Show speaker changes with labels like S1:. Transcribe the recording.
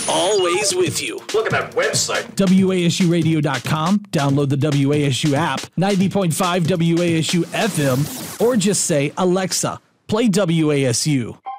S1: always with you.
S2: Look at that website.
S1: WASUradio.com. Download the WASU app, 90.5 WASU FM, or just say, Alexa, play WASU.